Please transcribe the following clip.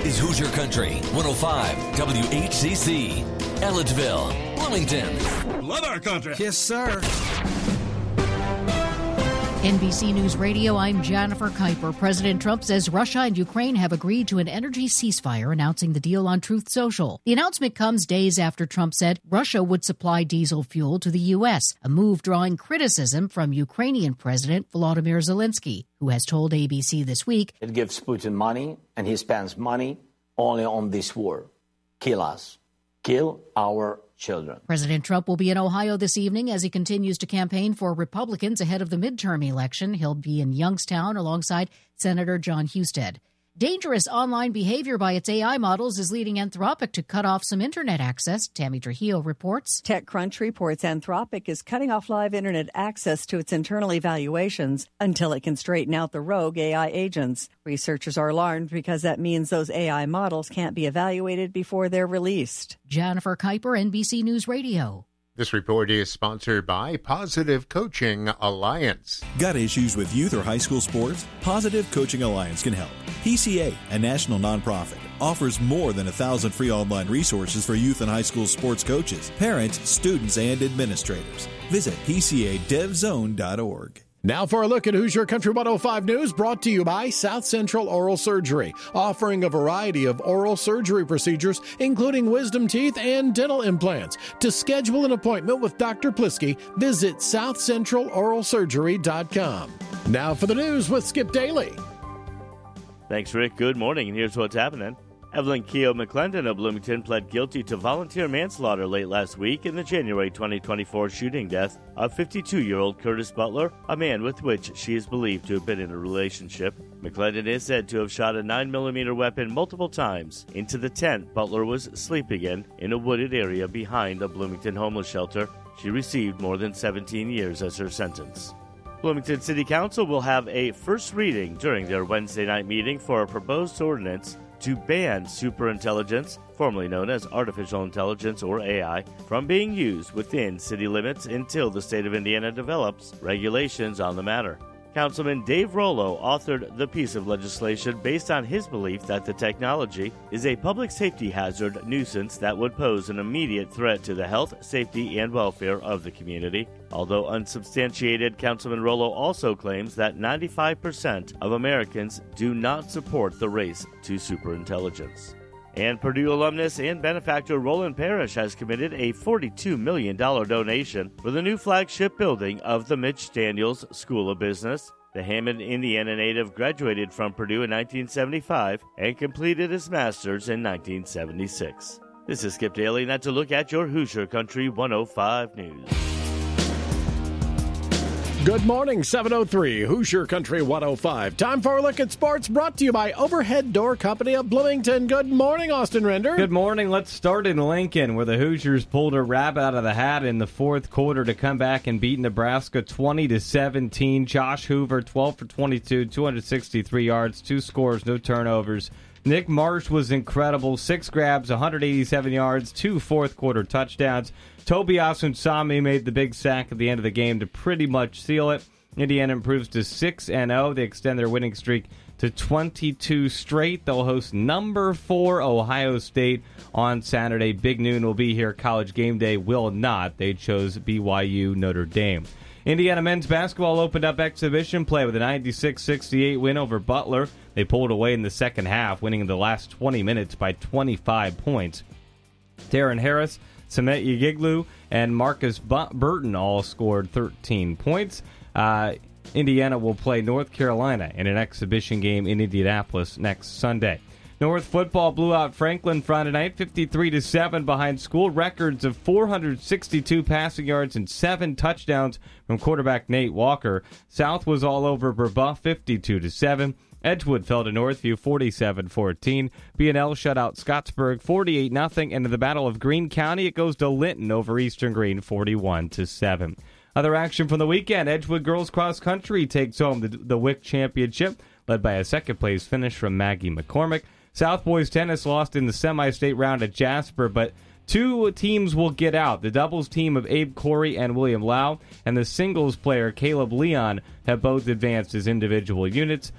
is Hoosier Country 105 WHCC. Ellettsville, Bloomington. Love our country. Yes, sir. NBC News Radio, I'm Jennifer Kuiper. President Trump says Russia and Ukraine have agreed to an energy ceasefire, announcing the deal on Truth Social. The announcement comes days after Trump said Russia would supply diesel fuel to the U.S., a move drawing criticism from Ukrainian President Volodymyr Zelensky, who has told ABC this week it gives Putin money, and he spends money only on this war. Kill us. Kill our children. President Trump will be in Ohio this evening as he continues to campaign for Republicans ahead of the midterm election. He'll be in Youngstown alongside Senator John Husted. Dangerous online behavior by its AI models is leading Anthropic to cut off some internet access. Tammy Trujillo reports. TechCrunch reports Anthropic is cutting off live internet access to its internal evaluations until it can straighten out the rogue AI agents. Researchers are alarmed because that means those AI models can't be evaluated before they're released. Jennifer Kuiper, NBC News Radio. This report is sponsored by Positive Coaching Alliance. Got issues with youth or high school sports? Positive Coaching Alliance can help. PCA, a national nonprofit, offers more than 1,000 free online resources for youth and high school sports coaches, parents, students, and administrators. Visit PCADevZone.org. Now for a look at Hoosier Country 105 News, brought to you by South Central Oral Surgery, offering a variety of oral surgery procedures, including wisdom teeth and dental implants. To schedule an appointment with Dr. Plisky, visit southcentraloralsurgery.com. Now for the news with Skip Daly. Thanks, Rick. Good morning, and here's what's happening. Evelyn Keogh McClendon of Bloomington pled guilty to volunteer manslaughter late last week in the January 2024 shooting death of 52-year-old Curtis Butler, a man with which she is believed to have been in a relationship. McClendon is said to have shot a 9mm weapon multiple times into the tent Butler was sleeping in a wooded area behind a Bloomington homeless shelter. She received more than 17 years as her sentence. Bloomington City Council will have a first reading during their Wednesday night meeting for a proposed ordinance to ban superintelligence, formerly known as artificial intelligence or AI, from being used within city limits until the state of Indiana develops regulations on the matter. Councilman Dave Rollo authored the piece of legislation based on his belief that the technology is a public safety hazard nuisance that would pose an immediate threat to the health, safety, and welfare of the community. Although unsubstantiated, Councilman Rollo also claims that 95% of Americans do not support the race to superintelligence. And Purdue alumnus and benefactor Roland Parrish has committed a $42 million donation for the new flagship building of the Mitch Daniels School of Business. The Hammond, Indiana native graduated from Purdue in 1975 and completed his master's in 1976. This is Skip Daly, and that's a look at your Hoosier Country 105 News. Good morning, 7:03, Hoosier Country 105. Time for a look at sports, brought to you by Overhead Door Company of Bloomington. Good morning, Austin Render. Good morning. Let's start in Lincoln, where the Hoosiers pulled a rabbit out of the hat in the fourth quarter to come back and beat Nebraska 20-17. Josh Hoover, 12 for 22, 263 yards, 2 scores, no turnovers. Nick Marsh was incredible. 6 grabs, 187 yards, 2 fourth-quarter touchdowns. Toby Asunsami made the big sack at the end of the game to pretty much seal it. Indiana improves to 6-0. They extend their winning streak to 22 straight. They'll host number 4 Ohio State on Saturday. Big Noon will be here. College Game Day will not. They chose BYU Notre Dame. Indiana men's basketball opened up exhibition play with a 96-68 win over Butler. They pulled away in the second half, winning in the last 20 minutes by 25 points. Darren Harris, Samet Yigiglu, and Marcus Burton all scored 13 points. Indiana will play North Carolina in an exhibition game in Indianapolis next Sunday. North football blew out Franklin Friday night, 53-7 behind school records of 462 passing yards and 7 touchdowns from quarterback Nate Walker. South was all over Brebeuf, 52-7. Edgewood fell to Northview 47-14. B&L shut out Scottsburg 48-0. And in the Battle of Greene County, it goes to Linton over Eastern Green 41-7. Other action from the weekend, Edgewood Girls Cross Country takes home the WIC Championship, led by a second-place finish from Maggie McCormick. South Boys Tennis lost in the semi-state round at Jasper, but 2 teams will get out. The doubles team of Abe Corey and William Lau and the singles player Caleb Leon have both advanced as individual units.